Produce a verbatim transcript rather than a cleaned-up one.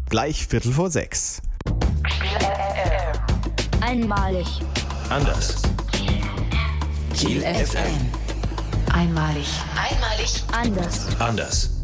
Gleich Viertel vor sechs. Einmalig. Anders. Kiel F M. Einmalig. Einmalig. Anders. Anders.